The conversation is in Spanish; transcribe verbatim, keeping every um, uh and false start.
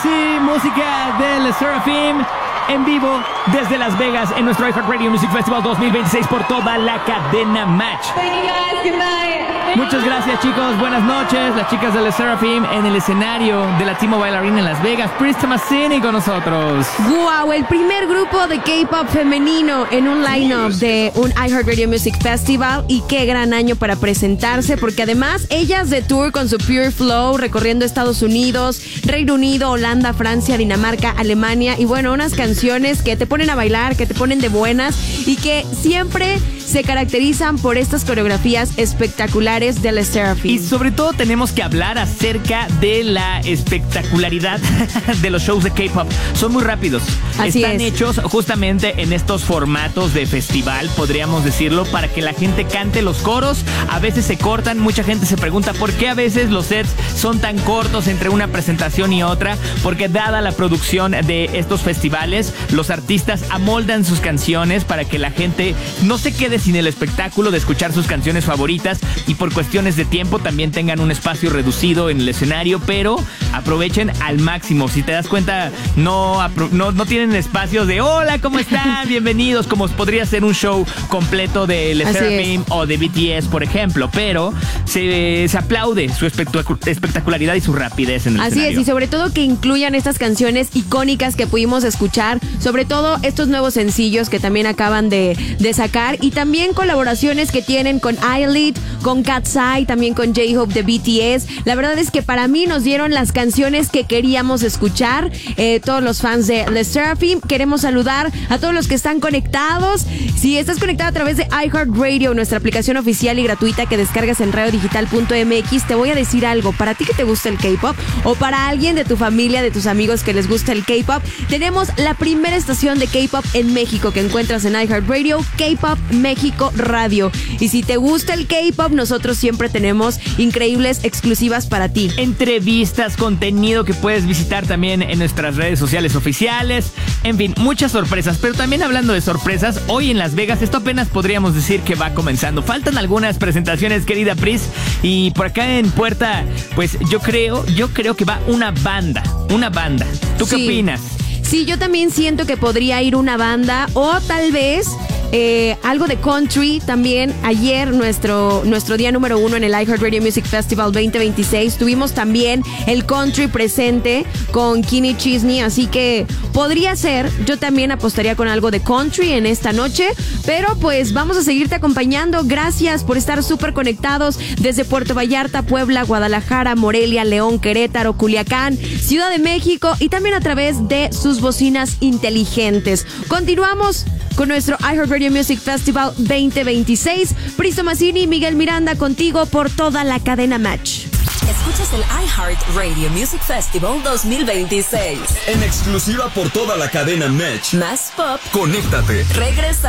sí, música del Seraphim en vivo desde Las Vegas en nuestro iHeartRadio Music Festival dos mil veintiséis por toda la cadena Match. Thank you guys. Good night. Muchas gracias, chicos. Buenas noches. Las chicas del Seraphim en el escenario de la T-Mobile Arena en Las Vegas. Pris Tomasini con nosotros. Wow, el primer grupo de K-pop femenino en un line-up de un iHeartRadio Music Festival. Y qué gran año para presentarse, porque además ellas de tour con su Pure Flow, recorriendo Estados Unidos, Reino Unido, Holanda, Francia, Dinamarca, Alemania. Y bueno, unas canciones que te ponen a bailar, que te ponen de buenas y que siempre se caracterizan por estas coreografías espectaculares de Les Seraphim. Y sobre todo tenemos que hablar acerca de la espectacularidad de los shows de K-pop. Son muy rápidos. Así Están es. hechos justamente en estos formatos de festival, podríamos decirlo, para que la gente cante los coros. A veces se cortan. Mucha gente se pregunta por qué a veces los sets son tan cortos entre una presentación y otra. Porque dada la producción de estos festivales, los artistas amoldan sus canciones para que la gente no se quede sin el espectáculo de escuchar sus canciones favoritas, y por cuestiones de tiempo también tengan un espacio reducido en el escenario, pero aprovechen al máximo. Si te das cuenta, no, no, no tienen espacios de hola, ¿cómo están? Bienvenidos, como podría ser un show completo de Les Seraphim o de B T S, por ejemplo, pero se, se aplaude su espectacularidad y su rapidez en el Así escenario. es, y sobre todo que incluyan estas canciones icónicas que pudimos escuchar, sobre todo estos nuevos sencillos que también acaban de, de sacar, y también colaboraciones que tienen con I-Lead, con Cat's Eye, también con J-Hope de B T S. La verdad es que para mí nos dieron las canciones que queríamos escuchar. Eh, todos los fans de Les Seraphim, queremos saludar a todos los que están conectados. Si estás conectado a través de iHeartRadio, nuestra aplicación oficial y gratuita que descargas en radio digital punto m x, te voy a decir algo. Para ti que te gusta el K-pop, o para alguien de tu familia, de tus amigos que les gusta el K-pop, tenemos la primera estación de K-pop en México que encuentras en iHeartRadio, K-Pop México Radio. Y si te gusta el K-pop, nosotros siempre tenemos increíbles exclusivas para ti. Entrevistas, contenido que puedes visitar también en nuestras redes sociales oficiales. En fin, muchas sorpresas. Pero también hablando de sorpresas, hoy en Las Vegas, esto apenas podríamos decir que va comenzando. Faltan algunas presentaciones, querida Pris. Y por acá en puerta, pues yo creo, yo creo que va una banda. Una banda. ¿Tú qué Sí. opinas? Sí, yo también siento que podría ir una banda, o tal vez eh, algo de country también. Ayer, nuestro, nuestro día número uno en el iHeartRadio Music Festival veinte veintiséis, tuvimos también el country presente con Kenny Chesney, así que podría ser. Yo también apostaría con algo de country en esta noche, pero pues vamos a seguirte acompañando. Gracias por estar súper conectados desde Puerto Vallarta, Puebla, Guadalajara, Morelia, León, Querétaro, Culiacán, Ciudad de México, y también a través de sus bocinas inteligentes. Continuamos con nuestro iHeartRadio Music Festival veinte veintiséis. Pris Tomasini y Miguel Miranda contigo por toda la cadena Match. Escuchas el iHeartRadio Music Festival dos mil veintiséis. En exclusiva por toda la cadena Match. Más pop. Conéctate. Regresa.